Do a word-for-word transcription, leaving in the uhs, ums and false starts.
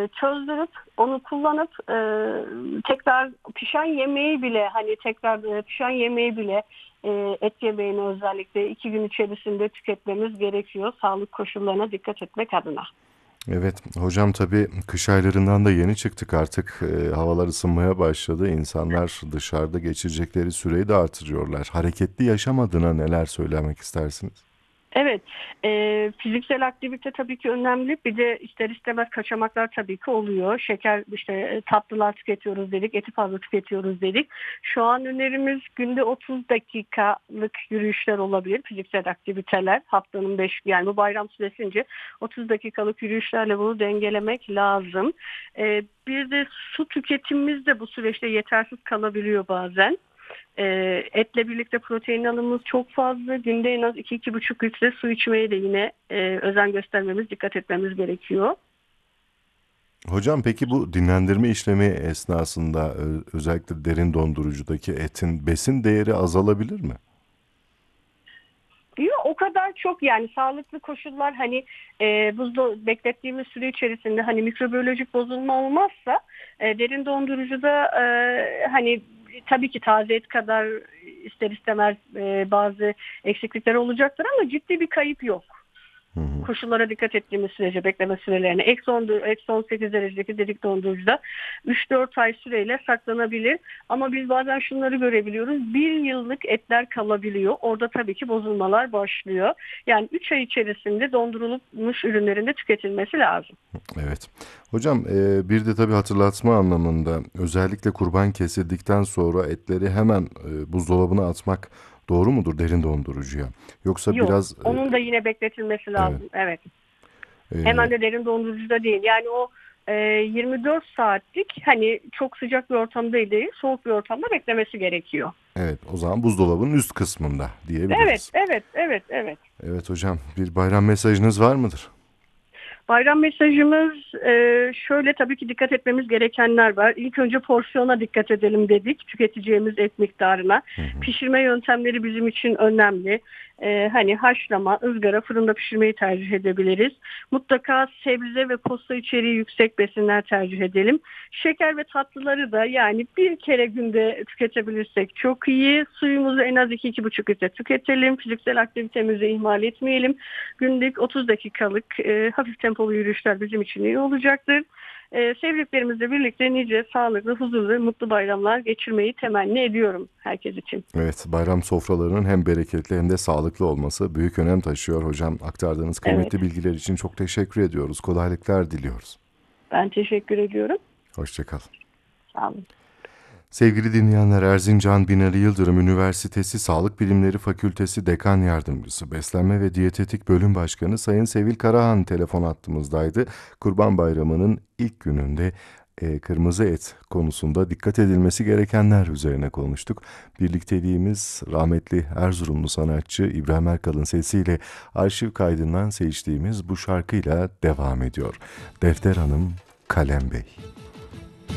çözdürüp onu kullanıp e, tekrar pişen yemeği bile hani tekrar e, pişen yemeği bile e, et yemeğini özellikle iki gün içerisinde tüketmemiz gerekiyor. Sağlık koşullarına dikkat etmek adına. Evet hocam, tabii kış aylarından da yeni çıktık artık. E, havalar ısınmaya başladı. İnsanlar dışarıda geçirecekleri süreyi de artırıyorlar. Hareketli yaşam adına neler söylemek istersiniz? Evet, e, fiziksel aktivite tabii ki önemli. Bir de ister istemez kaçamaklar tabii ki oluyor. Şeker, işte e, tatlılar tüketiyoruz dedik, eti fazla tüketiyoruz dedik. Şu an önerimiz günde otuz dakikalık yürüyüşler olabilir, fiziksel aktiviteler. Haftanın beş, yani bu bayram süresince otuz dakikalık yürüyüşlerle bunu dengelemek lazım. E, bir de su tüketimimiz de bu süreçte yetersiz kalabiliyor bazen. E, Etle birlikte protein alımımız çok fazla. Günde en az iki iki buçuk litre su içmeye de yine e, özen göstermemiz, dikkat etmemiz gerekiyor. Hocam peki bu dinlendirme işlemi esnasında ö- özellikle derin dondurucudaki etin besin değeri azalabilir mi? Yok, o kadar çok yani sağlıklı koşullar hani e, buzda beklettiğimiz süre içerisinde hani mikrobiyolojik bozulma olmazsa e, derin dondurucuda e, hani tabii ki taze et kadar ister istemez e, bazı eksiklikler olacaktır ama ciddi bir kayıp yok. Hı hı. Koşullara dikkat ettiğimiz sürece bekleme sürelerine eksi on, eksi on sekiz derecedeki delik dondurucuda üç dört ay süreyle saklanabilir. Ama biz bazen şunları görebiliyoruz. Bir yıllık etler kalabiliyor. Orada tabii ki bozulmalar başlıyor. Yani üç ay içerisinde dondurulmuş ürünlerin de tüketilmesi lazım. Evet. Hocam e, bir de tabii hatırlatma anlamında özellikle kurban kesildikten sonra etleri hemen e, buzdolabına atmak doğru mudur derin dondurucuya? Yoksa Yok. biraz e, Onun da yine bekletilmesi evet. lazım. Evet. Hemen e, de derin dondurucuda değil. Yani o e, yirmi dört saatlik hani çok sıcak bir ortamda değil, soğuk bir ortamda beklemesi gerekiyor. evet, o zaman buzdolabının üst kısmında Evet, diyebiliriz. evet, evet, evet. Evet hocam, bir bayram mesajınız var mıdır? Bayram mesajımız e, şöyle, tabii ki dikkat etmemiz gerekenler var. İlk önce porsiyona dikkat edelim dedik. Tüketeceğimiz et miktarına. Hı hı. Pişirme yöntemleri bizim için önemli. E, hani haşlama, ızgara, fırında pişirmeyi tercih edebiliriz. Mutlaka sebze ve posta içeriği yüksek besinler tercih edelim. Şeker ve tatlıları da yani bir kere günde tüketebilirsek çok iyi. Suyumuzu en az iki iki buçuk litre tüketelim. Fiziksel aktivitemizi ihmal etmeyelim. Günlük otuz dakikalık e, hafif tempolu yürüyüşler bizim için iyi olacaktır. E, sevdiklerimizle birlikte nice sağlıklı, huzurlu ve mutlu bayramlar geçirmeyi temenni ediyorum herkes için. Evet, bayram sofralarının hem bereketli hem de sağlıklı olması büyük önem taşıyor hocam. Aktardığınız Evet, kıymetli bilgiler için çok teşekkür ediyoruz. Kolaylıklar diliyoruz. ben teşekkür ediyorum. Hoşça kal. Sağ olun. Sevgili dinleyenler, Erzincan Binali Yıldırım Üniversitesi Sağlık Bilimleri Fakültesi Dekan Yardımcısı, Beslenme ve Diyetetik Bölüm Başkanı Sayın Sevil Karahan telefon hattımızdaydı. Kurban Bayramı'nın ilk gününde e, kırmızı et konusunda dikkat edilmesi gerekenler üzerine konuştuk. Birlikteliğimiz rahmetli Erzurumlu sanatçı İbrahim Erkal'ın sesiyle arşiv kaydından seçtiğimiz bu şarkıyla devam ediyor. Defter Hanım, Kalem Bey.